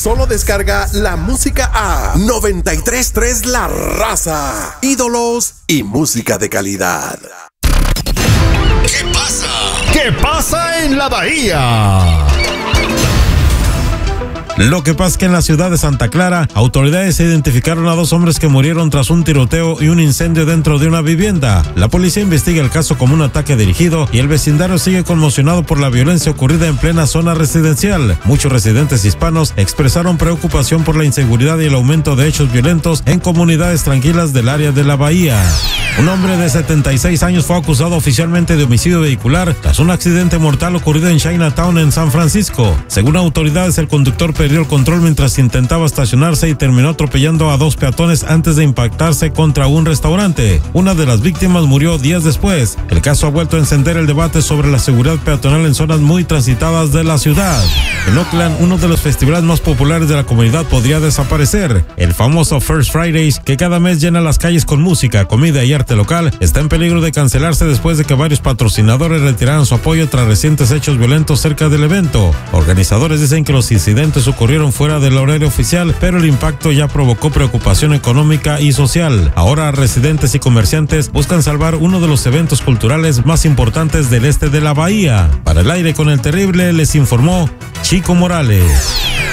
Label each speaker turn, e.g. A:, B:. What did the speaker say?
A: Solo descarga la música a 93.3 La Raza. Ídolos y música de calidad.
B: ¿Qué pasa?
C: ¿Qué pasa en la Bahía? Lo que pasa es que en la ciudad de Santa Clara, autoridades identificaron a 2 hombres que murieron tras un tiroteo y un incendio dentro de una vivienda. La policía investiga el caso como un ataque dirigido y el vecindario sigue conmocionado por la violencia ocurrida en plena zona residencial. Muchos residentes hispanos expresaron preocupación por la inseguridad y el aumento de hechos violentos en comunidades tranquilas del área de la Bahía. Un hombre de 76 años fue acusado oficialmente de homicidio vehicular tras un accidente mortal ocurrido en Chinatown, en San Francisco. Según autoridades, el conductor perdió el control mientras intentaba estacionarse y terminó atropellando a 2 peatones antes de impactarse contra un restaurante. Una de las víctimas murió días después. El caso ha vuelto a encender el debate sobre la seguridad peatonal en zonas muy transitadas de la ciudad. En Oakland, uno de los festivales más populares de la comunidad podría desaparecer. El famoso First Fridays, que cada mes llena las calles con música, comida y arte local, está en peligro de cancelarse después de que varios patrocinadores retiraran su apoyo tras recientes hechos violentos cerca del evento. Organizadores dicen que los incidentes ocurrieron fuera del horario oficial, pero el impacto ya provocó preocupación económica y social. Ahora residentes y comerciantes buscan salvar uno de los eventos culturales más importantes del este de la Bahía. Para el aire con el terrible les informó Chico Morales.